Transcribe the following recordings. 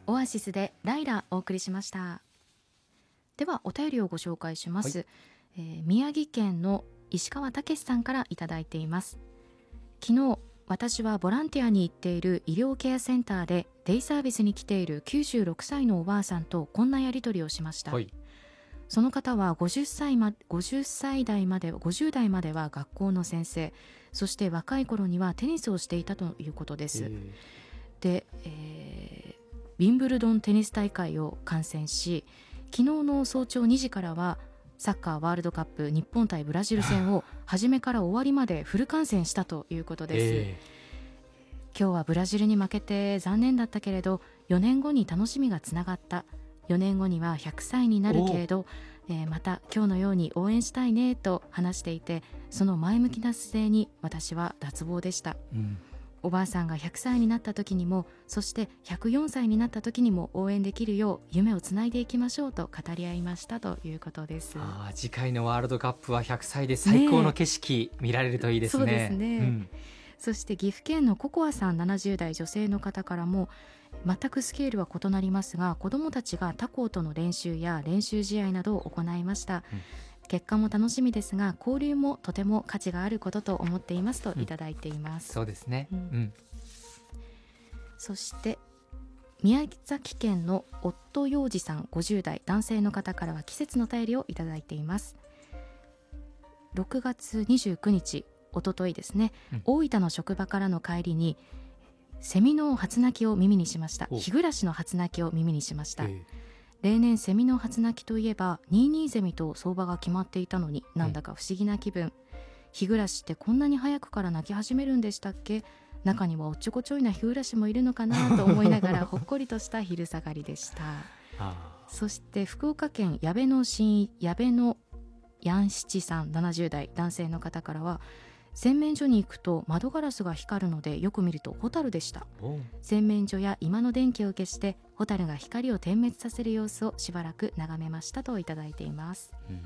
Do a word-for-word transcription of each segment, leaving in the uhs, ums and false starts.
オアシスでライラお送りしました。ではお便りをご紹介します、はい。えー、宮城県の石川武さんからいただいています。昨日私はボランティアに行っている医療ケアセンターでデイサービスに来ているきゅうじゅうろくさいのおばあさんとこんなやり取りをしました、はい。その方はごじゅっさい、ま、ごじゅっさい代までごじゅう代までは学校の先生、そして若い頃にはテニスをしていたということです。で、えー、ウィンブルドンテニス大会を観戦し、昨日の早朝にじからはサッカーワールドカップ日本対ブラジル戦を初めから終わりまでフル観戦したということです、えー、今日はブラジルに負けて残念だったけれどよねんごに楽しみがつながった。よねんごにはひゃくさいになるけれど、えー、また今日のように応援したいねと話していて、その前向きな姿勢に私は脱帽でした、うん。おばあさんがひゃくさいになった時にも、そしてひゃくよんさいになった時にも応援できるよう夢をつないでいきましょうと語り合いましたということです。 あ、次回のワールドカップはひゃくさいで最高の景色見られるといいですね。 そうですね、うん。そして岐阜県のココアさんななじゅう代女性の方からも、全くスケールは異なりますが子どもたちが他校との練習や練習試合などを行いました、うん。結果も楽しみですが交流もとても価値があることと思っていますといただいています、 うん、そうですね、うんうん。 そして宮崎県の夫洋二さんごじゅう代男性の方からは季節の便りをいただいています。ろくがつにじゅうくにち、おとといですね、うん、大分の職場からの帰りにセミの初鳴きを耳にしました。日暮らしの初鳴きを耳にしました。例年セミの初鳴きといえばにじゅうにゼミと相場が決まっていたのに、なんだか不思議な気分、うん、日暮らしってこんなに早くから鳴き始めるんでしたっけ。中にはおっちょこちょいな日暮らしもいるのかなと思いながらほっこりとした昼下がりでしたそして福岡県矢部の新矢部のやん七さんななじゅう代男性の方からは、洗面所に行くと窓ガラスが光るのでよく見るとホタルでした。洗面所や居間の電気を消してホタルが光を点滅させる様子をしばらく眺めましたといただいています。うん、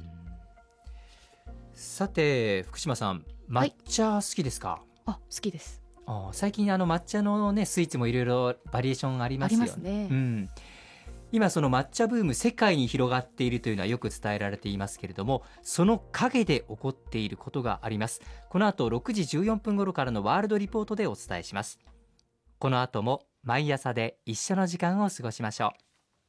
さて福島さん、抹茶好きですか？はい、 あ、好きです。 あ、最近あの抹茶の、ね、スイーツもいろいろバリエーションありますよね。ありますね、うん。今その抹茶ブーム世界に広がっているというのはよく伝えられていますけれども、その陰で起こっていることがあります。この後ろくじじゅうよんぷん頃からのワールドリポートでお伝えします。この後も毎朝で一緒の時間を過ごしましょ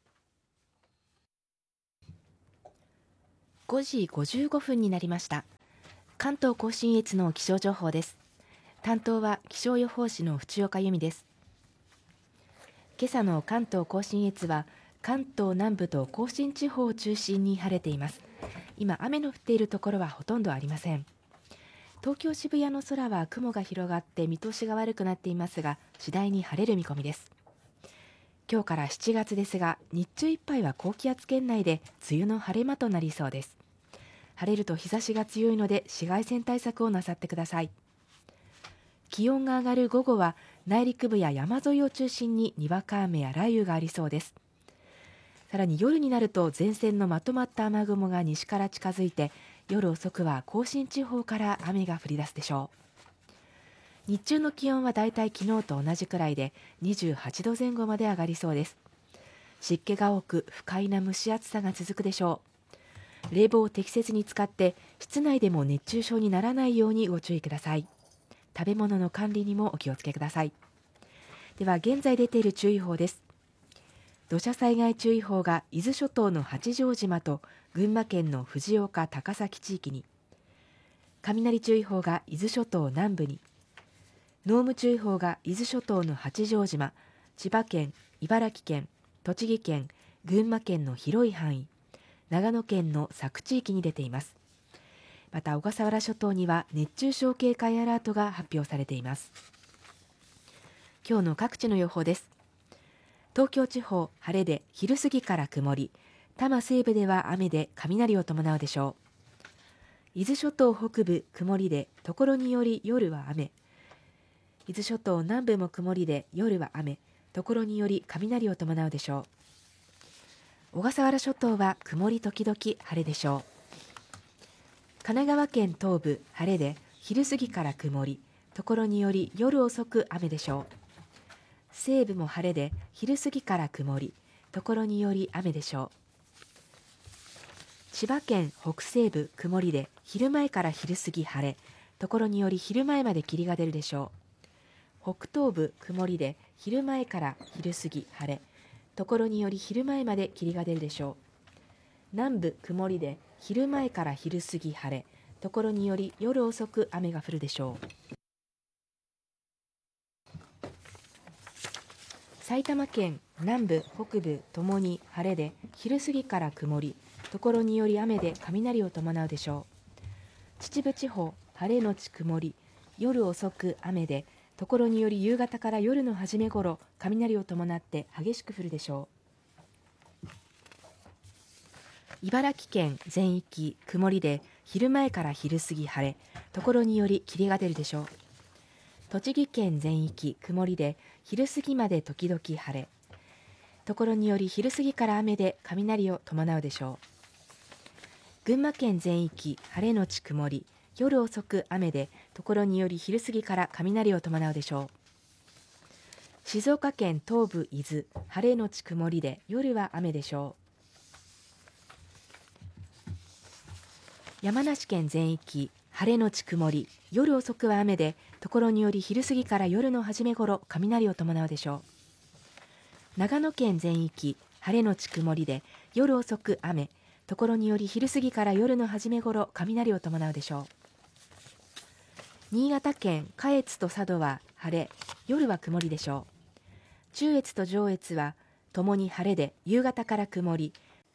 う。ごじごじゅうごふんになりました。関東甲信越の気象情報です。担当は気象予報士の淵岡由美です。今朝の関東甲信越は関東南部と甲信地方を中心に晴れています。今雨の降っているところはほとんどありません。東京渋谷の空は雲が広がって見通しが悪くなっていますが、次第に晴れる見込みです。今日からしちがつですが、日中いっぱいは高気圧圏内で梅雨の晴れ間となりそうです。晴れると日差しが強いので紫外線対策をなさってください。気温が上がる午後は内陸部や山沿いを中心ににわか雨や雷雨がありそうです。さらに夜になると前線のまとまった雨雲が西から近づいて、夜遅くは甲信地方から雨が降り出すでしょう。日中の気温はだいたい昨日と同じくらいでにじゅうはちどぜん後まで上がりそうです。湿気が多く不快な蒸し暑さが続くでしょう。冷房を適切に使って室内でも熱中症にならないようにご注意ください。食べ物の管理にもお気をつけください。では現在出ている注意報です。土砂災害注意報が伊豆諸島の八丈島と群馬県の藤岡高崎地域に、雷注意報が伊豆諸島南部に、濃霧注意報が伊豆諸島の八丈島、千葉県、茨城県、栃木県、群馬県の広い範囲、長野県の佐久地域に出ています。また小笠原諸島には熱中症警戒アラートが発表されています。今日の各地の予報です。東京地方晴れで昼過ぎから曇り、多摩西部では雨で雷を伴うでしょう。伊豆諸島北部曇りで所により夜は雨、伊豆諸島南部も曇りで夜は雨、所により雷を伴うでしょう。小笠原諸島は曇り時々晴れでしょう。神奈川県東部晴れで昼過ぎから曇り、所により夜遅く雨でしょう。 西部も晴れで昼過ぎから曇り、ところにより雨でしょう。千葉県北西部曇りで昼前から昼過ぎ晴れ、ところにより昼前まで霧が出るでしょう。北東部曇りで昼前から昼過ぎ晴れ、ところにより昼前まで霧が出るでしょう。南部曇りで昼前から昼過ぎ晴れ、ところにより夜遅く雨が降るでしょう。埼玉県南部北部ともに晴れで昼過ぎから曇り、ところにより雨で雷を伴うでしょう。秩父地方晴れのち曇り、夜遅く雨で、ところにより夕方から夜の初めごろ雷を伴って激しく降るでしょう。茨城県全域曇りで昼前から昼過ぎ晴れ、ところにより霧が出るでしょう。栃木県全域曇りで昼過ぎまで時々晴れ、ところにより昼過ぎから雨で雷を伴うでしょう。群馬県全域晴れのち曇り、夜遅く雨で、ところにより昼過ぎから雷を伴うでしょう。静岡県東部伊豆晴れのち曇りで夜は雨でしょう。山梨県全域晴れのち曇り、夜遅くは雨で、ところにより昼過ぎから夜の初めごろ雷を伴うでしょう。長野県全域晴れのち曇りで夜遅く雨、ところにより昼過ぎから夜の初めごろ雷を伴うでしょう。新潟県下越と佐渡は晴れ、夜は曇りでしょう。中越と上越はともに晴れで夕方から曇り。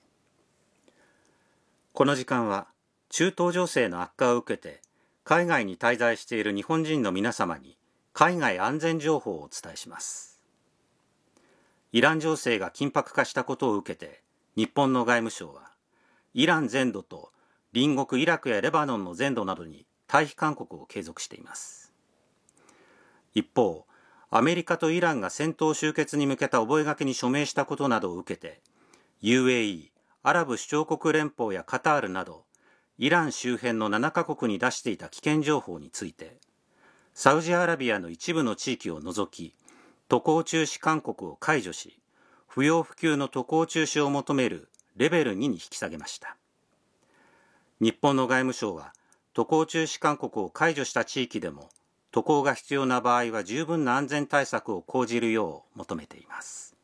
この時間は中東情勢の悪化を受けて海外に滞在している日本人の皆様に海外安全情報をお伝えします。イラン情勢が緊迫化したことを受けて、日本の外務省はイラン全土と隣国イラクやレバノンの全土などに退避勧告を継続しています。一方、アメリカとイランが戦闘終結に向けた覚書に署名したことなどを受けて、ユーエーイー、アラブ首長国連邦やカタールなどイラン周辺のななカ国に出していた危険情報について、サウジアラビアの一部の地域を除き渡航中止勧告を解除し、不要不急の渡航中止を求めるレベルにに引き下げました。日本の外務省は渡航中止勧告を解除した地域でも渡航が必要な場合は十分な安全対策を講じるよう求めています。